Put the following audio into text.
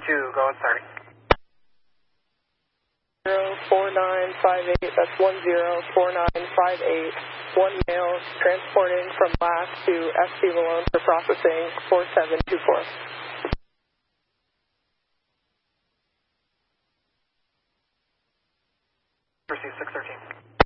Go and starting. 4958, that's 104958. One male transporting from LAS to FC Malone for processing 4724. Receive 613.